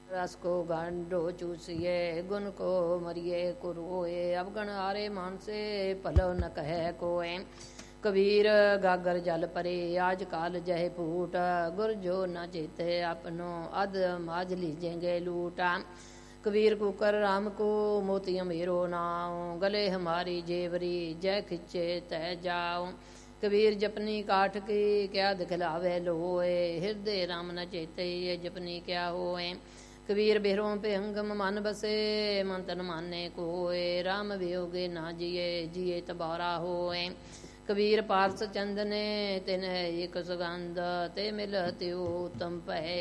रस को गांडो चूसिए गुण को मरिए कुरोए अवगण आरे मानसे भलो न कहे कोए कबीर गागर जल परे आज काल जह फूट गुर जो न चेते अपनो अध माज लीजेंगे लूटा कबीर कुकर राम को मोतियम मेरो नाव गले हमारी जेवरी जय खिंचे तह जाओ कबीर जपनी काठ की क्या दिखलावे लोए हृदय राम न चेते ये जपनी क्या होए कबीर बेरों पे हंगम मन बसे मन तन माने कोए राम वियोगे ना जिए जिए तबारा होए कबीर पारस चंदने तिन एक सुगंध ते मिलते उत्तम पै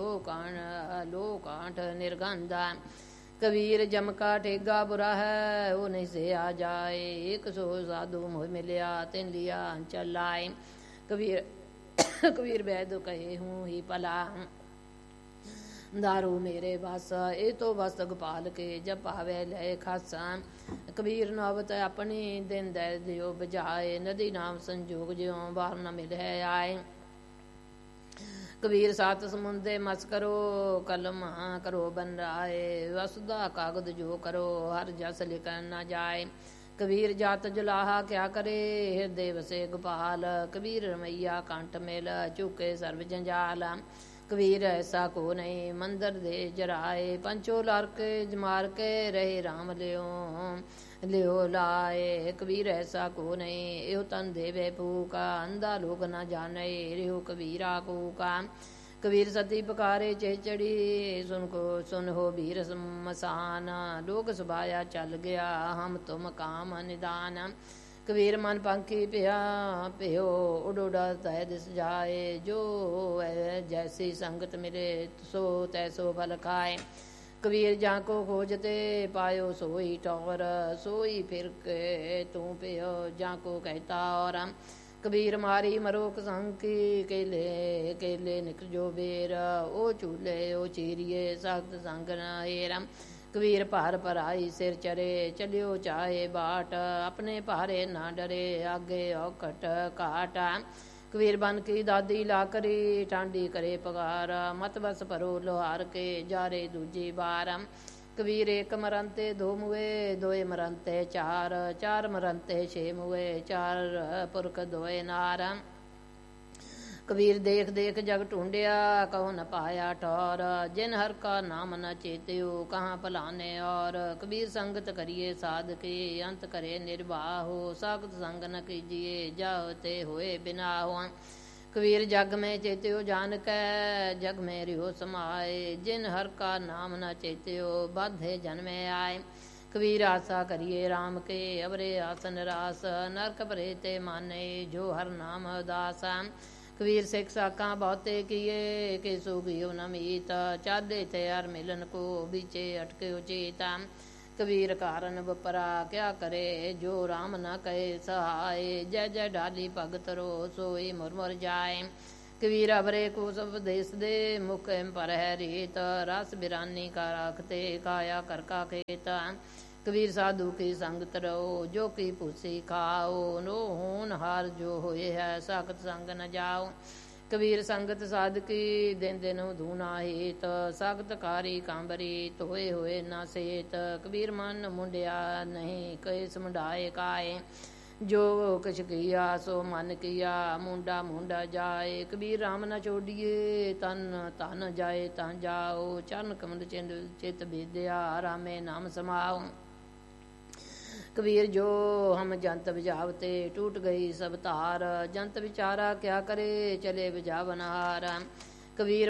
लोकांठ निर्गंधा कबीर जम का ठेगा बुरा है वो नहीं से आ जाए एक सो साधु मोह मिलिया तिन लिया चल आए कबीर कबीर वैद कहे हूँ ही पला दारू मेरे बस ए तो बस गोपाल के जब पावे लय खासा कबीर नौबत अपनी दिन दे दियो बजाए नदी नाम संजोग ज्यों बाहर न मिले आए कबीर सात समुंदे मस करो कलम करो बन राय वसुदा कागद जो करो हर जस लिखन न जाए कबीर जात जुलाहा क्या करे हृदय बसे गोपाल कबीर रमैया कंठ मेल चूके सर्व जंजाल कबीर ऐसा को नहीं मंदिर दे जराए पंचो लार के जमार के रहे राम लियो लाए कबीर ऐसा को नहीं यो तन देवे फूका अंधा लोग न जाने रिहो कबीरा को का कबीर सती पुकारे चेचड़ी सुन हो बीर मसान लोग सुबाया चल गया हम तुम काम निदान कबीर मन पंखी पियो उडोडा तय दिस जाए जो जैसी संगत मिले सो तैसो फल खाए कबीर जाको खोजते पायो सोई टौर सोई फिर के तू पियो जाको कहता और कबीर मारी मरोक संकी केले केले निक जो बेर ओ चूल्हे ओ चीरिए सख्त संग न हेरम कबीर भार पर आई सिर चरे चलियो चाहे बाट अपने भारे ना डरे आगे औखट काटा कबीर बन की दादी ला करी टांडी करे पगार मत बस परो लोहार के जारे दूजी बार कबीर एक मरंते दो मुए दोए मरंते चार चार मरंते छे मुए चार पुरख दोए नार कबीर देख देख जग ढूंढिया कहो न पाया ठौर जिन हर का नाम न चेत्यो कहाँ पलाने और कबीर संगत करिए साध के अंत करे निर्वाहो सागत संग न कीजिए जाते हुए बिना हो कबीर जग में चेत्यो जान कै जग में रिहो समाए जिन हर का नाम न चेत्यो बाधे जन्मे आए कबीर आशा करिए राम के अवरे आसन रास नरक परे ते माने जो हर नाम दासा कबीर सिख साका बहुते किए के सुगियो न मीत चादे तैयार मिलन को बीचे अटके उचेता कबीर कारण बपरा क्या करे जो राम न कहे सहाय जय जय डाली भगत रो सोई मुरमुर जाए कबीर अवरे को सब देश दे मुख पर है रीत रस बिरानी का रखते काया कर का खेत कबीर साधु की संगत रहो जो की पूसी खाओ नो होनहार जो होए है साखत संग न जाओ कबीर संगत साधकी दिन दिन धूना हेत साखत कारी कांबरी तोए हुए न सेत कबीर मन मुंडिया नहीं कैस मुंडाए काए जो कछ किया सो मन किया मुंडा मुंडा जाए कबीर राम न छोड़िए तन तन जाए तन जाओ चरण कमल चित विद्या रामे नाम समाओ कबीर जो हम जंत बिजावते टूट गई सब तार जंत बिचारा क्या करे चले बिजावन हार कबीर